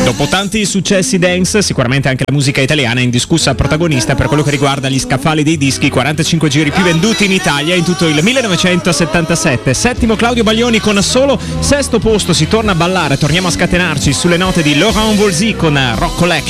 Dopo tanti successi dance, sicuramente anche la musica italiana è indiscussa protagonista per quello che riguarda gli scaffali dei dischi, 45 giri più venduti in Italia in tutto il 1977. Settimo Claudio Baglioni con solo sesto posto, si torna a ballare, torniamo a scatenarci sulle note di Laurent Voulzy con Rock Collection.